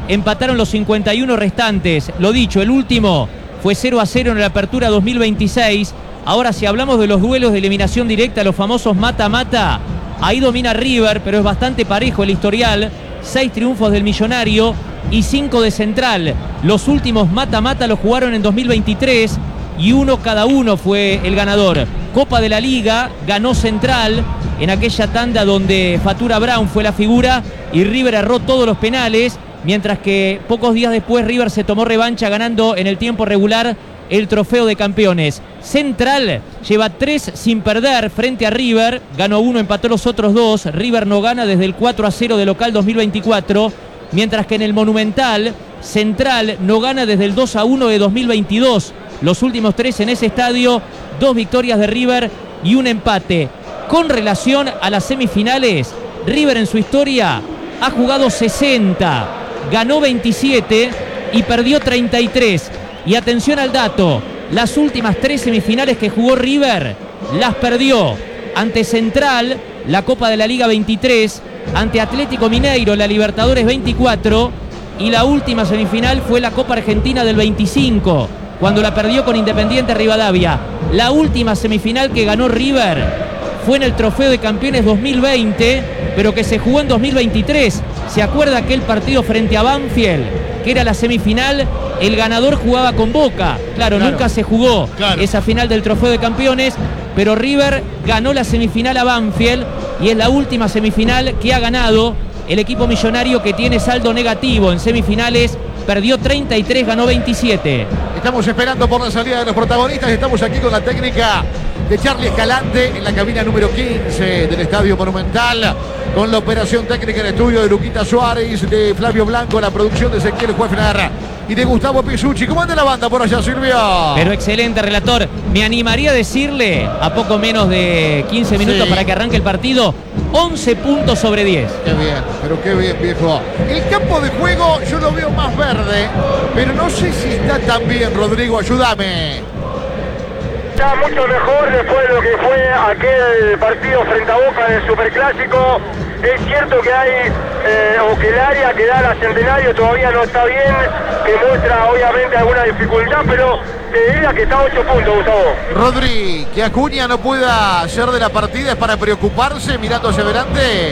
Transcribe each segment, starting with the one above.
empataron los 51 restantes. Lo dicho, el último fue 0-0 en la apertura 2026. Ahora, si hablamos de los duelos de eliminación directa, los famosos mata-mata, ahí domina River, pero es bastante parejo el historial. 6 triunfos del Millonario y 5 de Central. Los últimos mata-mata los jugaron en 2023 y uno cada uno fue el ganador. Copa de la Liga ganó Central en aquella tanda donde Fatura Brown fue la figura y River erró todos los penales, mientras que pocos días después River se tomó revancha ganando en el tiempo regular el trofeo de campeones. Central lleva 3 sin perder frente a River, ganó 1, empató los otros 2. River no gana desde el 4-0 de local 2024, mientras que en el Monumental Central no gana desde el 2-1 de 2022. Los últimos 3 en ese estadio, 2 victorias de River y un empate. Con relación a las semifinales, River en su historia ha jugado 60, ganó 27 y perdió 33. Y atención al dato, las últimas 3 semifinales que jugó River las perdió ante Central, la Copa de la Liga 23, ante Atlético Mineiro, la Libertadores 24, y la última semifinal fue la Copa Argentina del 25, cuando la perdió con Independiente Rivadavia. La última semifinal que ganó River fue en el Trofeo de Campeones 2020, pero que se jugó en 2023. ¿Se acuerda aquel partido frente a Banfield, que era la semifinal? El ganador jugaba con Boca. Claro, nunca se jugó esa final del Trofeo de Campeones, pero River ganó la semifinal a Banfield y es la última semifinal que ha ganado el equipo millonario, que tiene saldo negativo en semifinales. Perdió 33, ganó 27. Estamos esperando por la salida de los protagonistas. Estamos aquí con la técnica de Charlie Escalante en la cabina número 15 del Estadio Monumental, con la operación técnica en estudio de Luquita Suárez, de Flavio Blanco, la producción de Ezequiel Huefner y de Gustavo Pisucci. ¿Cómo anda la banda por allá, Silvio? Pero excelente, relator. Me animaría a decirle, a poco menos de 15 minutos para que arranque el partido, 11 puntos sobre 10. Qué bien, pero qué bien, viejo. El campo de juego yo lo veo más verde, pero no sé si está tan bien, Rodrigo, ayúdame. Está mucho mejor después de lo que fue aquel partido frente a Boca del Superclásico. Es cierto que hay, o que el área que da la Centenario todavía no está bien, que muestra obviamente alguna dificultad, pero te diría que está a 8 puntos, Gustavo. Rodri, que Acuña no pueda ser de la partida, ¿es para preocuparse mirando hacia adelante?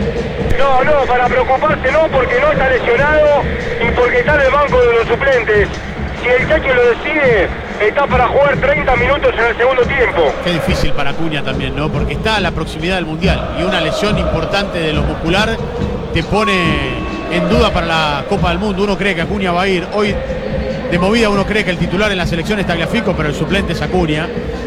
No, para preocuparse no, porque no está lesionado y porque está en el banco de los suplentes. Si el Chacho lo decide, está para jugar 30 minutos en el segundo tiempo. Qué difícil para Acuña también, ¿no? Porque está a la proximidad del Mundial y una lesión importante de lo muscular te pone en duda para la Copa del Mundo. Uno cree que Acuña va a ir. Hoy, de movida, uno cree que el titular en la selección es Tagliafico, pero el suplente es Acuña.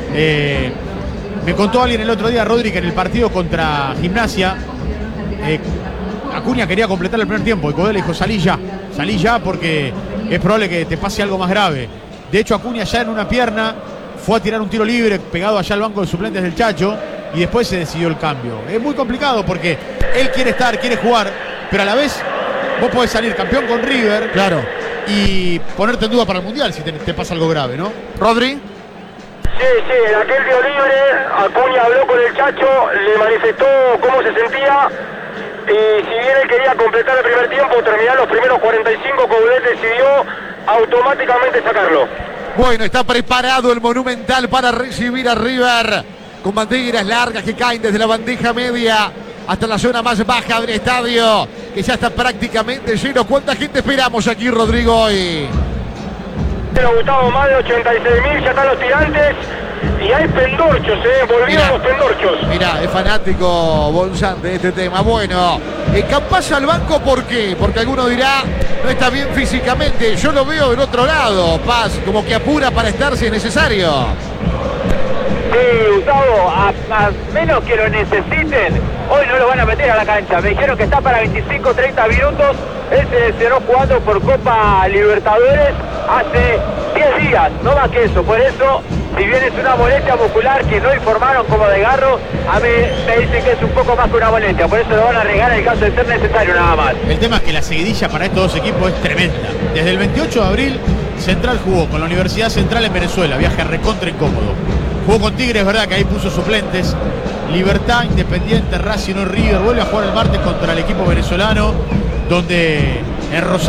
Me contó alguien el otro día, Rodri, que en el partido contra Gimnasia, Acuña quería completar el primer tiempo y Codé le dijo: salí ya porque es probable que te pase algo más grave. De hecho, Acuña ya en una pierna fue a tirar un tiro libre pegado allá al banco de suplentes del Chacho y después se decidió el cambio. Es muy complicado porque él quiere jugar, pero a la vez vos podés salir campeón con River, claro, y ponerte en duda para el Mundial si te pasa algo grave, ¿no? Rodri. Sí, en aquel tiro libre Acuña habló con el Chacho, le manifestó cómo se sentía y si bien él quería completar el primer tiempo, terminar los primeros 45, Coudet decidió automáticamente sacarlo. Bueno, está preparado el Monumental para recibir a River, con banderas largas que caen desde la bandeja media hasta la zona más baja del estadio, que ya está prácticamente lleno. ¿Cuánta gente esperamos aquí, Rodrigo, hoy? Pero Gustavo, más de 86.000, ya están los tirantes y hay pendorchos, volvieron los pendorchos. Mirá, es fanático Bolsán de este tema. Bueno, Campazzo al banco, ¿por qué? Porque alguno dirá, no está bien físicamente. Yo lo veo del otro lado, Paz, como que apura para estar si es necesario. Sí, Gustavo, a menos que lo necesiten, hoy no lo van a meter a la cancha. Me dijeron que está para 25, 30 minutos. Él se lesionó jugando por Copa Libertadores hace 10 días, no más que eso. Por eso, si bien es una molestia muscular que no informaron como de Garro, a mí me dicen que es un poco más que una molestia. Por eso lo van a arriesgar en el caso de ser necesario nada más. El tema es que la seguidilla para estos dos equipos es tremenda. Desde el 28 de abril, Central jugó con la Universidad Central en Venezuela, viaje recontra incómodo. Jugó con Tigre, es verdad que ahí puso suplentes. Libertad, Independiente, Racing o River. Vuelve a jugar el martes contra el equipo venezolano, donde en Rosario